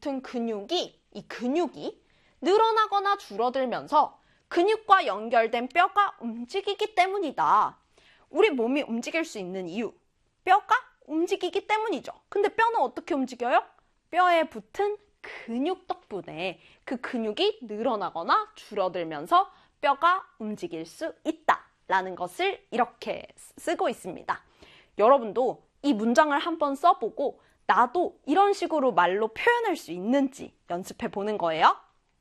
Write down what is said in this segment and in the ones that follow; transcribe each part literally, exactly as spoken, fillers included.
붙은 근육이, 이 근육이 늘어나거나 줄어들면서 근육과 연결된 뼈가 움직이기 때문이다. 우리 몸이 움직일 수 있는 이유, 뼈가 움직이기 때문이죠. 근데 뼈는 어떻게 움직여요? 뼈에 붙은 근육 덕분에 그 근육이 늘어나거나 줄어들면서 뼈가 움직일 수 있다라는 것을 이렇게 쓰고 있습니다. 여러분도 이 문장을 한번 써보고 나도 이런 식으로 말로 표현할 수 있는지 연습해 보는 거예요.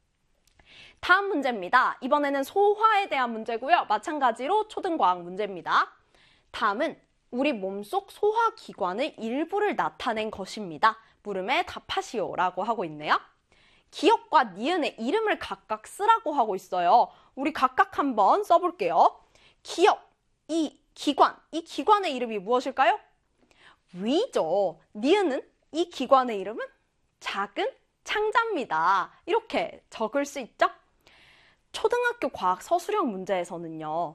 다음 문제입니다. 이번에는 소화에 대한 문제고요. 마찬가지로 초등과학 문제입니다. 다음은 우리 몸속 소화기관의 일부를 나타낸 것입니다. 물음에 답하시오라고 하고 있네요. 기역과 니은의 이름을 각각 쓰라고 하고 있어요. 우리 각각 한번 써볼게요. 기역, 이 기관, 이 기관의 이름이 무엇일까요? 위죠. 니은은 이 기관의 이름은 작은 창자입니다. 이렇게 적을 수 있죠? 초등학교 과학 서술형 문제에서는요.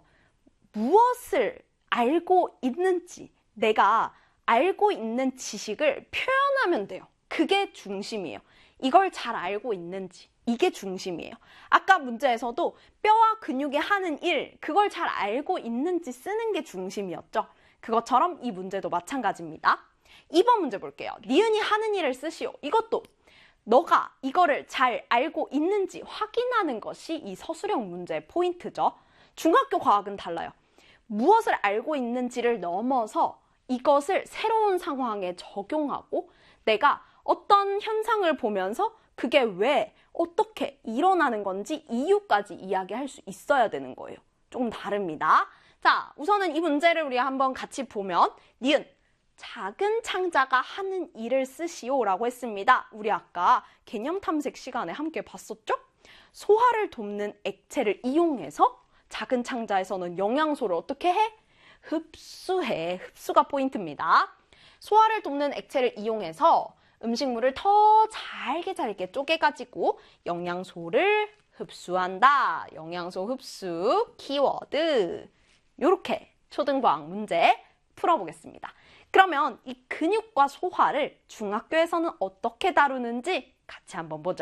무엇을 알고 있는지, 내가 알고 있는 지식을 표현하면 돼요. 그게 중심이에요. 이걸 잘 알고 있는지, 이게 중심이에요. 아까 문제에서도 뼈와 근육이 하는 일, 그걸 잘 알고 있는지 쓰는 게 중심이었죠. 그것처럼 이 문제도 마찬가지입니다. 이 번 문제 볼게요. 니은이 하는 일을 쓰시오. 이것도 너가 이거를 잘 알고 있는지 확인하는 것이 이 서술형 문제의 포인트죠. 중학교 과학은 달라요. 무엇을 알고 있는지를 넘어서 이것을 새로운 상황에 적용하고 내가 어떤 현상을 보면서 그게 왜, 어떻게 일어나는 건지 이유까지 이야기할 수 있어야 되는 거예요. 조금 다릅니다. 자, 우선은 이 문제를 우리 한번 같이 보면 니은, 작은 창자가 하는 일을 쓰시오라고 했습니다. 우리 아까 개념 탐색 시간에 함께 봤었죠? 소화를 돕는 액체를 이용해서 작은 창자에서는 영양소를 어떻게 해? 흡수해. 흡수가 포인트입니다. 소화를 돕는 액체를 이용해서 음식물을 더 잘게 잘게 쪼개가지고 영양소를 흡수한다. 영양소 흡수 키워드. 요렇게 초등과학 문제 풀어보겠습니다. 그러면 이 근육과 소화를 중학교에서는 어떻게 다루는지 같이 한번 보죠.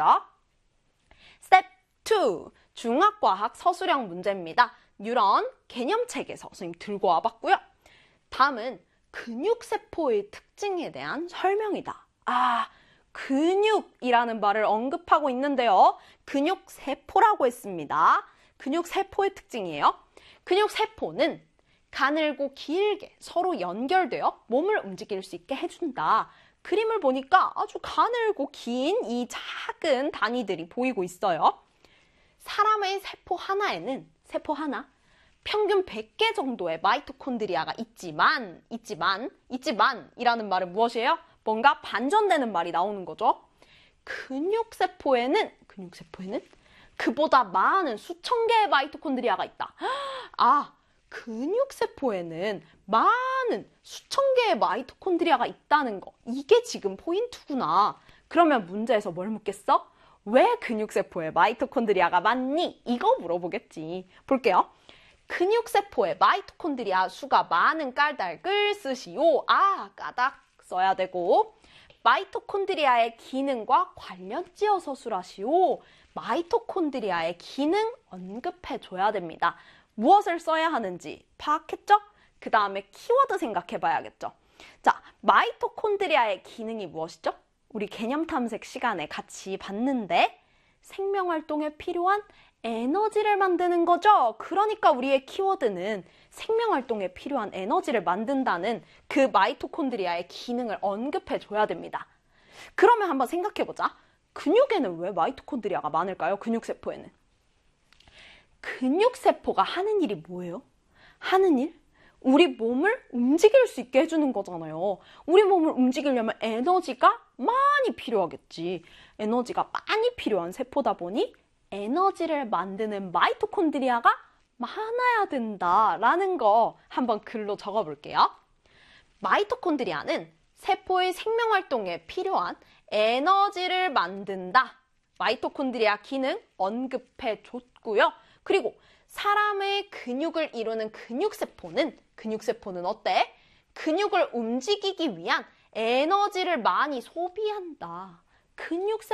스텝 투, 중학과학 서술형 문제입니다. 뉴런 개념책에서 선생님 들고 와봤고요. 다음은 근육세포의 특징에 대한 설명이다. 아, 근육이라는 말을 언급하고 있는데요. 근육세포라고 했습니다. 근육세포의 특징이에요. 근육세포는 가늘고 길게 서로 연결되어 몸을 움직일 수 있게 해준다. 그림을 보니까 아주 가늘고 긴 이 작은 단위들이 보이고 있어요. 사람의 세포 하나에는, 세포 하나, 평균 백 개 정도의 마이토콘드리아가 있지만, 있지만, 있지만 이라는 말은 무엇이에요? 뭔가 반전되는 말이 나오는 거죠. 근육세포에는, 근육세포에는 그보다 많은 수천 개의 마이토콘드리아가 있다. 아, 근육세포에는 많은 수천 개의 마이토콘드리아가 있다는 거. 이게 지금 포인트구나. 그러면 문제에서 뭘 묻겠어? 왜 근육세포에 마이토콘드리아가 많니? 이거 물어보겠지. 볼게요. 근육세포에 마이토콘드리아 수가 많은 까닭을 쓰시오. 아, 까닭 써야 되고. 마이토콘드리아의 기능과 관련 지어 서술하시오. 마이토콘드리아의 기능 언급해줘야 됩니다. 무엇을 써야 하는지 파악했죠? 그 다음에 키워드 생각해 봐야겠죠. 자, 마이토콘드리아의 기능이 무엇이죠? 우리 개념 탐색 시간에 같이 봤는데 생명활동에 필요한 에너지를 만드는 거죠. 그러니까 우리의 키워드는 생명활동에 필요한 에너지를 만든다는 그 마이토콘드리아의 기능을 언급해 줘야 됩니다. 그러면 한번 생각해 보자. 근육에는 왜 마이토콘드리아가 많을까요? 근육세포에는. 근육세포가 하는 일이 뭐예요? 하는 일? 우리 몸을 움직일 수 있게 해주는 거잖아요. 우리 몸을 움직이려면 에너지가 많이 필요하겠지. 에너지가 많이 필요한 세포다 보니 에너지를 만드는 마이토콘드리아가 많아야 된다라는 거 한번 글로 적어볼게요. 마이토콘드리아는 세포의 생명활동에 필요한 에너지를 만든다. 마이토콘드리아 기능 언급해 줬고요. 그리고 사람의 근육을 이루는 근육세포는 근육세포는 어때? 근육을 움직이기 위한 에너지를 많이 소비한다. 근육세포